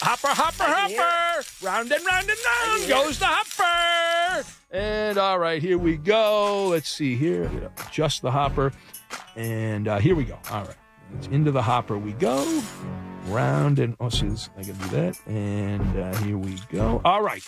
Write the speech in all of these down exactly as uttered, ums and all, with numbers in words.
hopper, hopper, hopper. Round and round and round goes the hopper. And all right, here we go. Let's see here. Adjust the hopper. And uh, here we go. All right. It's into the hopper we go. Round and, oh, see this. I got to do that. And uh, here we go. All right.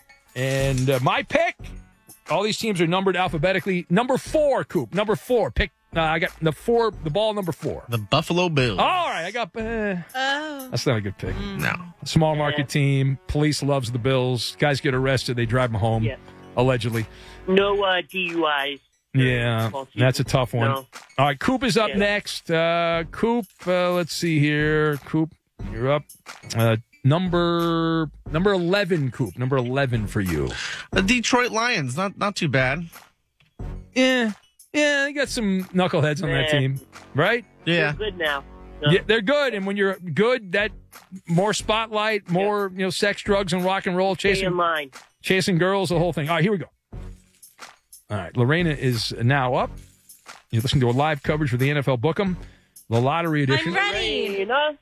And uh, my pick, all these teams are numbered alphabetically. Number four, Coop. Number four. Pick. Uh, I got the four, the ball number four. The Buffalo Bills. All right, I got. Uh, Oh. That's not a good pick. No. Small market team. Police loves the Bills. Guys get arrested. They drive them home, Yeah. allegedly. No uh, D U Is. Yeah, that's a tough one. No. All right, Coop is up Yeah. next. Uh, Coop, uh, let's see here. Coop, you're up. Uh, number number eleven, Coop. Number eleven for you. The Detroit Lions. Not not too bad. Yeah, yeah, they got some knuckleheads on that Yeah. team, right? Yeah. They're good now. No. Yeah, they're good, and when you're good, that more spotlight, more you know, sex, drugs, and rock and roll, Stay in chasing line. chasing girls, the whole thing. All right, here we go. All right, Lorena is now up. You're listening to a live coverage for the N F L Book'em, the lottery edition. I'm ready. Lorena.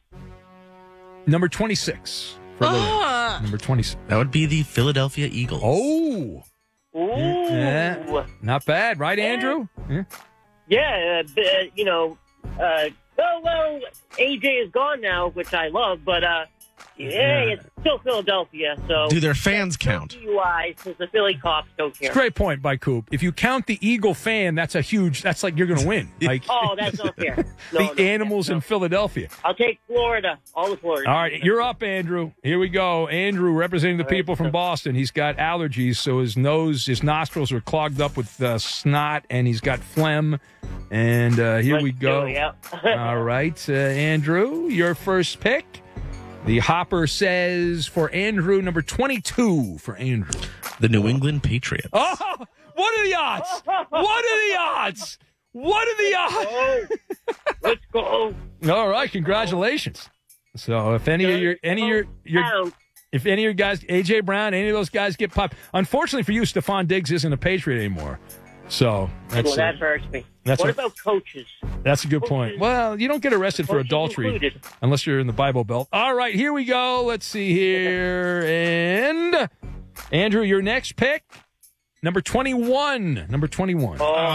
Number twenty-six for Lorena. Oh. Number twenty-six. That would be the Philadelphia Eagles. Oh, Ooh. Yeah. not bad, right, Andrew? Yeah. Yeah, uh, b- uh, you know, uh, oh, well, A J is gone now, which I love, but, uh, yeah, it's still Philadelphia, so. Do their fans count? D U Is, because the Philly cops don't care. It's a great point by Coop. If you count the Eagle fan, that's a huge. That's like you're going to win. Like Oh, that's not fair. No, the no, animals no. in Philadelphia. I'll take Florida. All the Florida. All right, you're up, Andrew. Here we go. Andrew representing the people from Boston. He's got allergies, so his nose, his nostrils are clogged up with uh, snot, and he's got phlegm. And uh, here Let's we go. do it, yeah. All right, uh, Andrew, your first pick. The hopper says for Andrew, number twenty-two for Andrew. The New England Patriots. Oh, what are the odds? What are the odds? What are the odds? Oh, let's go. All right, congratulations. So if any of your any of your, your Down. if any of your guys, A J Brown, any of those guys get popped, unfortunately for you, Stephon Diggs isn't a Patriot anymore. So that's Well, that uh, hurts me. that's what a- about coaches? that's a good point. Well, you don't get arrested for Coaches adultery included. unless you're in the Bible Belt. All right, here we go. Let's see here. And Andrew, your next pick, number twenty-one. Number twenty-one.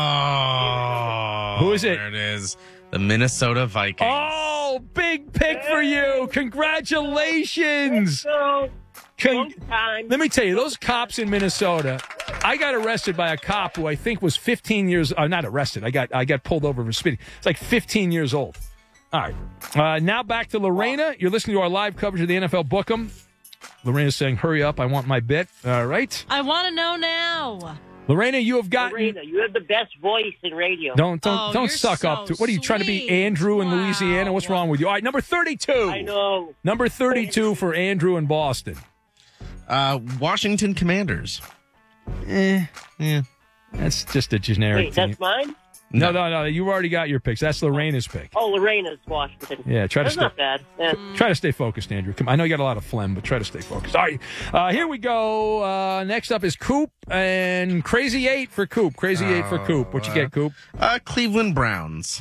Oh. Who is it? There it is. The Minnesota Vikings. Oh, big pick for you. Congratulations. So, Con- long time. Let me tell you, those cops in Minnesota, I got arrested by a cop who I think was fifteen years, uh, not arrested, I got I got pulled over for speeding. It's like fifteen years old. All right. Uh, now back to Lorena. You're listening to our live coverage of the N F L Book'em. Lorena's saying, hurry up, I want my bit. All right. I want to know now. Lorena, you have gotten... Lorena, you have the best voice in radio. Don't don't Oh, don't you're suck so up to. What are you trying to be, sweet. Andrew in Wow. Louisiana? What's wrong with you? All right, number thirty-two. I know. Number thirty-two for Andrew in Boston. Uh, Washington Commanders. Eh, Yeah. that's just a generic Wait, team. that's mine? No, no, no. You've already got your picks. That's Lorena's pick. Oh, Lorena's Washington. Yeah, try to That's stay. not bad. Yeah. Try to stay focused, Andrew. Come, I know you got a lot of phlegm, but try to stay focused. All right, uh, here we go. Uh, next up is Coop and Crazy Eight for Coop. Crazy Eight for Coop. What you get, Coop? Uh, Cleveland Browns.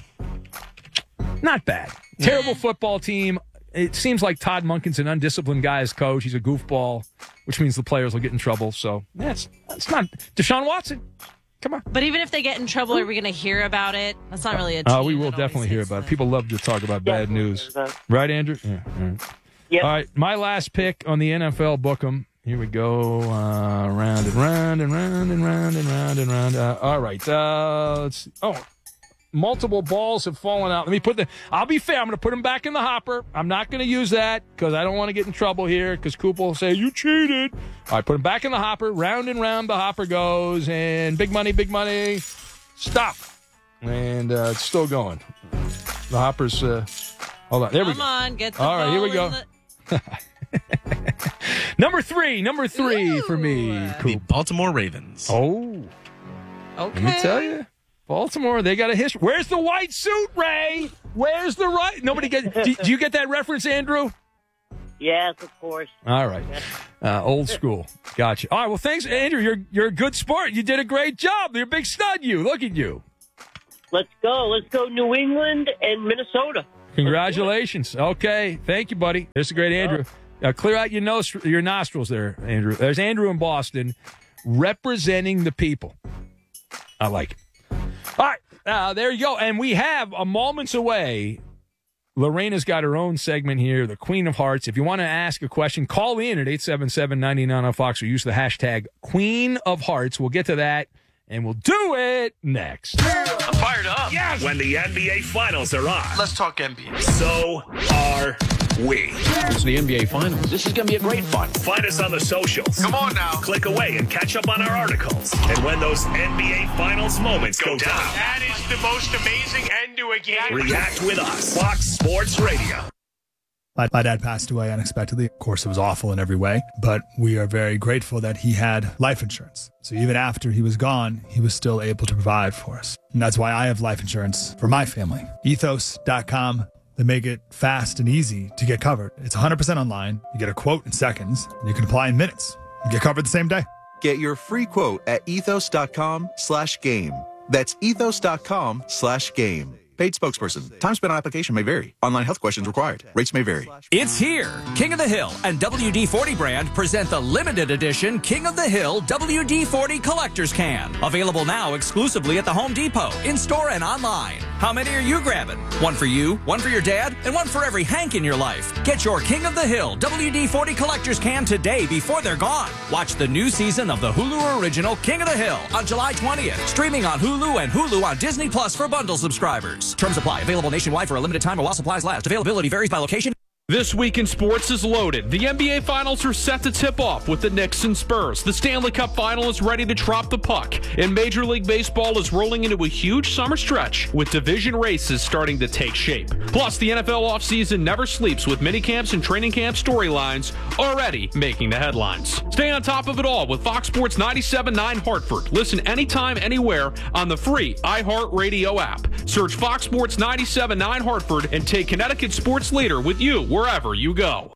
Not bad. Terrible football team. It seems like Todd Monken's an undisciplined guy as coach. He's a goofball, which means the players will get in trouble. So that's that's not Deshaun Watson. Come on. But even if they get in trouble, are we going to hear about it? That's not really a team. Uh, we will that always definitely hear hits about it. the- People love to talk about bad news. Uh, Right, Andrew? Yeah. All right. Yep. All right, my last pick on the N F L Book'em. Here we go. Uh, round and round and round and round and round and round. Uh, all right. Uh, let's see. Oh, multiple balls have fallen out. Let me put the. I'll be fair. I'm going to put them back in the hopper. I'm not going to use that because I don't want to get in trouble here because Coop will say, you cheated. All right, put them back in the hopper. Round and round the hopper goes. And big money, big money. Stop. And uh, it's still going. The hopper's. Uh, hold on. There we Come go. on, get the All right, here we ball go. in the- Number three, number three for me. The Coop. Baltimore Ravens. Oh, Okay. let me tell you, Baltimore, they got a history. Where's the white suit, Ray? Where's the right? Nobody get. do, do you get that reference, Andrew? yes, of course. All right, uh, old school. Gotcha. All right. Well, thanks, Andrew. You're you're a good sport. You did a great job. You're a big stud. You look at you. Let's go. Let's go New England and Minnesota. Congratulations. Okay. Thank you, buddy. There's a great Andrew. Uh, clear out your nose, your nostrils there, Andrew. There's Andrew in Boston representing the people. I like it. All right, uh, there you go. And we have a moments away. Lorena's got her own segment here, the Queen of Hearts. If you want to ask a question, call in at eight seven seven, nine nine on Fox or use the hashtag Queen of Hearts. We'll get to that, and we'll do it next. I'm fired up. Yes! When the N B A Finals are on, Let's talk N B A. so are we. It's the N B A Finals. This is going to be a great fun. Find us on the socials. Come on now. Click away and catch up on our articles. And when those N B A Finals moments go down, That is the most amazing end to a game. react with us. Fox Sports Radio. My, my dad passed away unexpectedly. Of course, it was awful in every way, but we are very grateful that he had life insurance. So even after he was gone, he was still able to provide for us. And that's why I have life insurance for my family. ethos dot com. They make it fast and easy to get covered. It's one hundred percent online. You get a quote in seconds, and you can apply in minutes. You get covered the same day. Get your free quote at ethos dot com slash game. That's ethos dot com slash game. Paid spokesperson. Time spent on application may vary. Online health questions required. Rates may vary. It's here. King of the Hill and W D forty brand present the limited edition King of the Hill W D forty Collector's Can. Available now exclusively at the Home Depot, in-store and online. How many are you grabbing? One for you, one for your dad, and one for every Hank in your life. Get your King of the Hill W D forty Collector's Can today before they're gone. Watch the new season of the Hulu original King of the Hill on July twentieth. Streaming on Hulu and Hulu on Disney Plus for bundle subscribers. Terms apply. Available nationwide for a limited time or while supplies last. Availability varies by location. This week in sports is loaded. The N B A Finals are set to tip off with the Knicks and Spurs. The Stanley Cup Final is ready to drop the puck. And Major League Baseball is rolling into a huge summer stretch with division races starting to take shape. Plus, the N F L offseason never sleeps with minicamps and training camp storylines already making the headlines. Stay on top of it all with Fox Sports ninety-seven point nine Hartford. Listen anytime, anywhere on the free iHeartRadio app. Search Fox Sports ninety-seven point nine Hartford and take Connecticut sports leader with you wherever you go.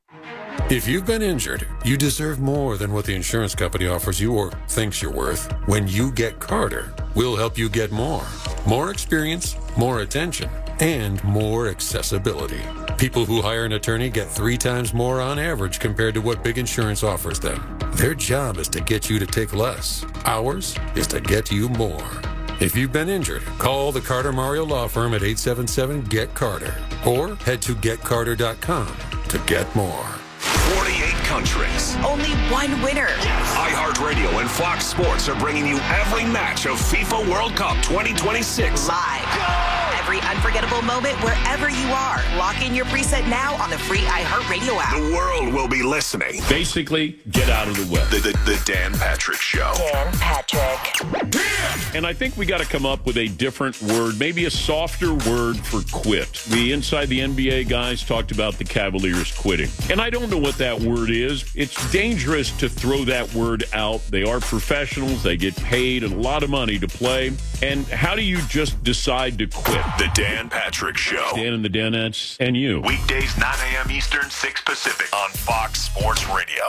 If you've been injured, you deserve more than what the insurance company offers you or thinks you're worth. When you get Carter, we'll help you get more. More experience, more attention, and more accessibility. People who hire an attorney get three times more on average compared to what big insurance offers them. Their job is to get you to take less. Ours is to get you more. If you've been injured, call the Carter Mario Law Firm at eight seven seven, G E T Carter or head to get carter dot com to get more. forty-eight countries. Only one winner. iHeartRadio and Fox Sports are bringing you every match of FIFA World Cup twenty twenty-six. Live. Go! Every unforgettable moment wherever you are. Lock in your preset now on the free iHeartRadio app. The world will be listening. Basically, get out of the way. The, the, the Dan Patrick Show. Dan Patrick. And I think we got to come up with a different word, maybe a softer word for quit. We Inside the N B A guys talked about the Cavaliers quitting. And I don't know what that word is. It's dangerous to throw that word out. They are professionals. They get paid a lot of money to play. And how do you just decide to quit? The Dan Patrick Show. Dan and the Danettes and you. Weekdays, nine a.m. Eastern, six Pacific on Fox Sports Radio.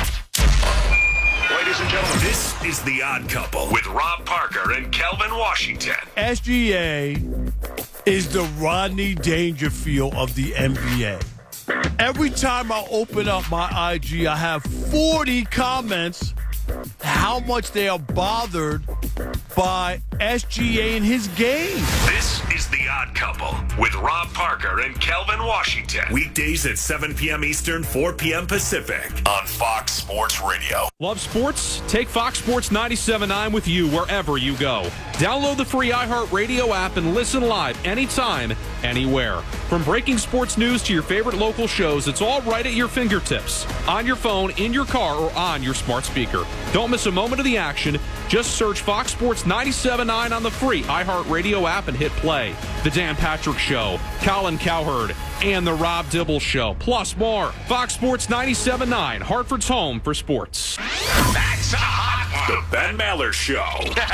Ladies and gentlemen, this is The Odd Couple with Rob Parker and Kelvin Washington. S G A is the Rodney Dangerfield of the N B A. Every time I open up my I G, I have forty comments how much they are bothered by S G A in his game. This is The Odd Couple with Rob Parker and Kelvin Washington. Weekdays at seven p.m. Eastern, four p.m. Pacific on Fox Sports Radio. Love sports? Take Fox Sports ninety-seven point nine with you wherever you go. Download the free iHeartRadio app and listen live anytime, anywhere. From breaking sports news to your favorite local shows, it's all right at your fingertips. On your phone, in your car, or on your smart speaker. Don't miss a moment of the action. Just search Fox Sports ninety-seven point nine on the free iHeartRadio app and hit play. The Dan Patrick Show, Colin Cowherd, and The Rob Dibble Show, plus more. Fox Sports ninety-seven point nine, Hartford's home for sports. That's a hot one. The Ben Maller Show.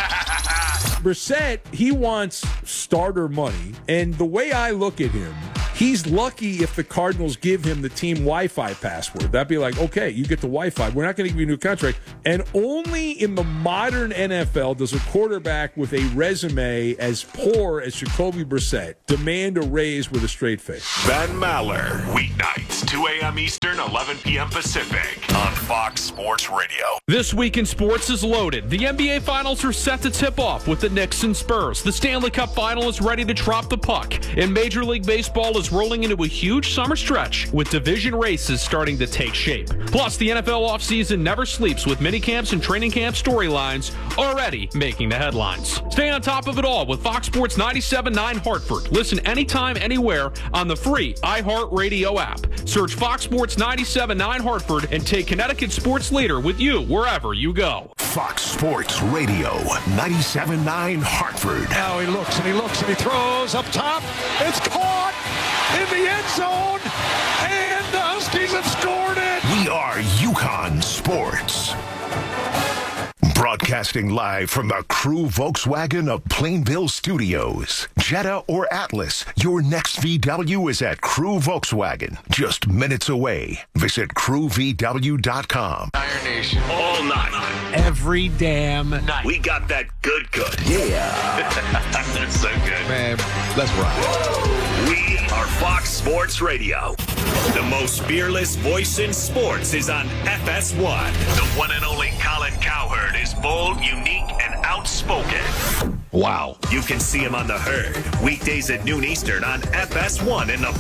Brissett, he wants starter money. And the way I look at him, He's lucky if the Cardinals give him the team Wi-Fi password. That'd be like, okay, you get the Wi-Fi. We're not going to give you a new contract. And only in the modern N F L does a quarterback with a resume as poor as Jacoby Brissett demand a raise with a straight face. Ben Maller, weeknights, two a.m. Eastern, eleven p.m. Pacific, on Fox Sports Radio. This week in sports is loaded. The N B A Finals are set to tip off with the Knicks and Spurs. The Stanley Cup Final is ready to drop the puck. And Major League Baseball is rolling into a huge summer stretch with division races starting to take shape. Plus, the N F L offseason never sleeps with minicamps and training camp storylines already making the headlines. Stay on top of it all with Fox Sports ninety-seven point nine Hartford. Listen anytime, anywhere on the free iHeartRadio app. Search Fox Sports ninety-seven point nine Hartford and take Connecticut sports leader with you wherever you go. Fox Sports Radio, ninety-seven point nine Hartford. Now he looks and he looks and he throws up top. It's caught in the end zone, and the Huskies have scored it. We are UConn Sports. Broadcasting live from the Crew Volkswagen of Plainville Studios. Jetta or Atlas, your next V W is at Crew Volkswagen, just minutes away. Visit crew v w dot com. Iron Nation. All night. Every damn night. We got that good good. Yeah. That's so good. Man, let's ride. We are Fox Sports Radio. The most fearless voice in sports is on F S one. The one and only Colin Cowherd is bold, unique, and outspoken. Wow. You can see him on The Herd, weekdays at noon Eastern on F S one in the